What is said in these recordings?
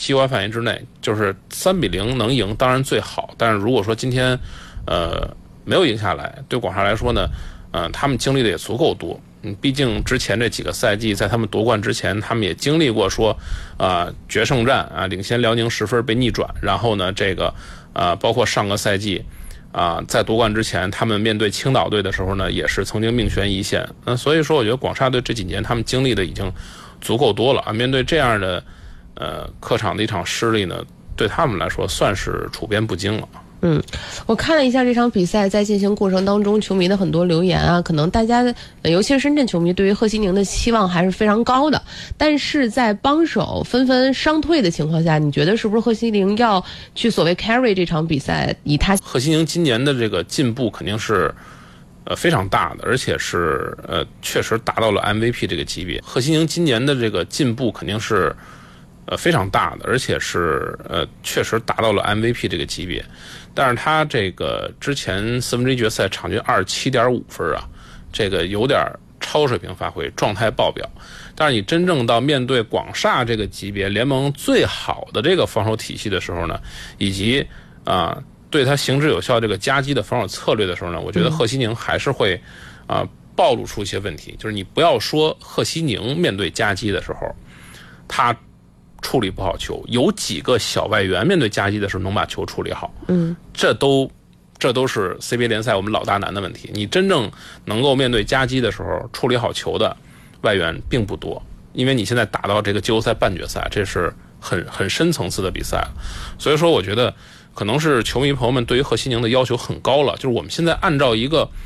激活范围之内，就是3-0能赢当然最好，但是如果说今天没有赢下来，对广厦来说呢，他们经历的也足够多。毕竟之前这几个赛季，在他们夺冠之前，他们也经历过说，决胜战啊，领先辽宁10分被逆转，然后呢，这个包括上个赛季在夺冠之前，他们面对青岛队的时候呢，也是曾经命悬一线。所以说，我觉得广厦队这几年他们经历的已经足够多了啊。面对这样的客场的一场失利呢，对他们来说算是处变不惊了。 我看了一下这场比赛在进行过程当中球迷的很多留言啊，可能大家尤其是深圳球迷对于贺西宁的期望还是非常高的，但是在帮手纷纷伤退的情况下，你觉得是不是贺西宁要去所谓 carry 这场比赛？以他贺西宁今年的这个进步肯定是非常大的，而且是确实达到了 MVP 这个级别。贺西宁今年的这个进步肯定是非常大的，而且是确实达到了 MVP 这个级别。但是他这个之前4分之一决赛场均27.5分啊，这个有点超水平发挥，状态爆表。但是你真正到面对广厦这个级别联盟最好的这个防守体系的时候呢，以及对他行之有效这个夹击的防守策略的时候呢，我觉得贺西宁还是会暴露出一些问题。就是你不要说贺西宁面对夹击的时候，他处理不好球，有几个小外援面对夹击的时候能把球处理好，这都是 CBA 联赛我们老大难的问题。你真正能够面对夹击的时候处理好球的外援并不多，因为你现在打到这个季后赛半决赛，这是很深层次的比赛了。所以说我觉得可能是球迷朋友们对于贺西宁的要求很高了，就是我们现在按照一个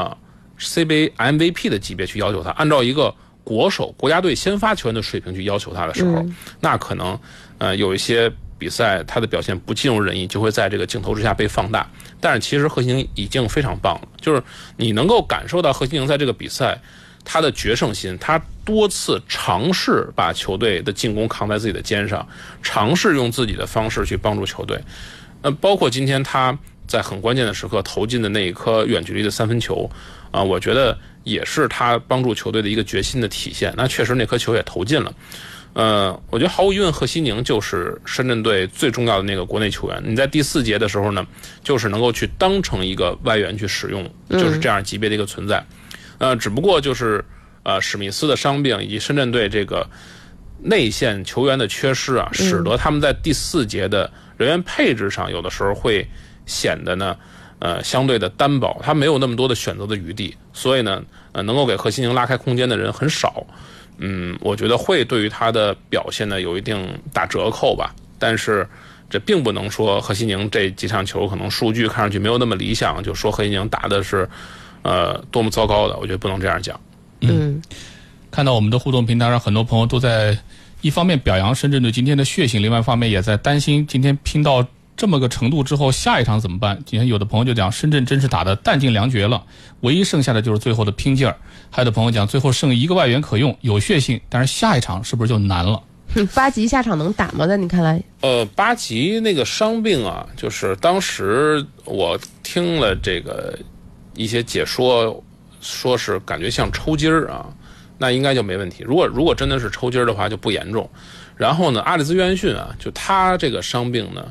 CBA MVP 的级别去要求他，按照一个国家队先发球员的水平去要求他的时候，那可能有一些比赛他的表现不尽如人意，就会在这个镜头之下被放大。但是其实贺西宁已经非常棒了，就是你能够感受到贺西宁在这个比赛他的决胜心，他多次尝试把球队的进攻扛在自己的肩上，尝试用自己的方式去帮助球队。包括今天他在很关键的时刻投进的那一颗远距离的3分球我觉得也是他帮助球队的一个决心的体现。那确实那颗球也投进了。我觉得毫无疑问，贺西宁就是深圳队最重要的那个国内球员。你在第4节的时候呢，就是能够去当成一个外援去使用，就是这样级别的一个存在。只不过就是史密斯的伤病以及深圳队这个内线球员的缺失使得他们在第4节的人员配置上有的时候会显得呢相对的单薄，他没有那么多的选择的余地，所以呢能够给贺西宁拉开空间的人很少。我觉得会对于他的表现呢有一定打折扣吧。但是这并不能说贺西宁这几场球可能数据看上去没有那么理想，就说贺西宁打的是多么糟糕的，我觉得不能这样讲。 看到我们的互动平台上，很多朋友都在一方面表扬深圳队今天的血性，另外一方面也在担心今天拼到这么个程度之后下一场怎么办。今天有的朋友就讲深圳真是打得弹尽粮绝了，唯一剩下的就是最后的拼劲儿。还有的朋友讲最后剩一个外援可用，有血性，但是下一场是不是就难了？ 巴吉下场能打吗？在你看来？ 巴吉那个伤病就是当时我听了这个一些解说，说是感觉像抽筋儿那应该就没问题。如果真的是抽筋儿的话，就不严重。然后呢，阿里兹约翰逊就他这个伤病呢，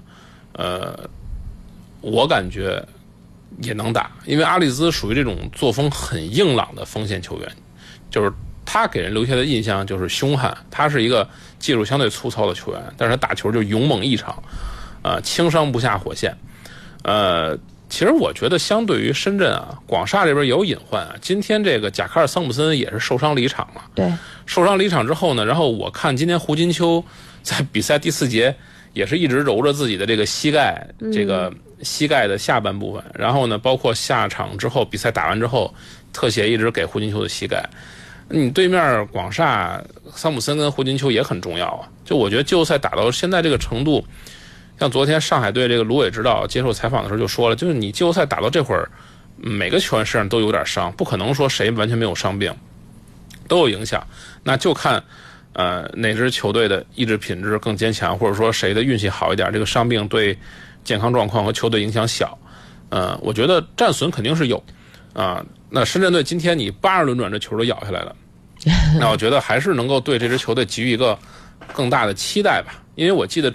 我感觉也能打，因为阿里兹属于这种作风很硬朗的锋线球员，就是他给人留下的印象就是凶悍，他是一个技术相对粗糙的球员，但是他打球就勇猛异常，轻伤不下火线。其实我觉得相对于深圳广厦这边也有隐患今天这个贾卡尔桑普森也是受伤离场了。 对， 受伤离场之后呢，然后我看今天胡金秋在比赛第4节也是一直揉着自己的这个膝盖，这个膝盖的下半部分。然后呢，包括下场之后，比赛打完之后，特写一直给胡金秋的膝盖。你对面广厦桑普森跟胡金秋也很重要就我觉得季后赛打到现在这个程度，像昨天上海队这个卢伟指导接受采访的时候就说了，就是你季后赛打到这会儿，每个球员身上都有点伤，不可能说谁完全没有伤病，都有影响。那就看哪支球队的意志品质更坚强，或者说谁的运气好一点，这个伤病对健康状况和球队影响小。我觉得战损肯定是有那深圳队今天你80轮转这球都咬下来了，那我觉得还是能够对这支球队给予一个更大的期待吧。因为我记得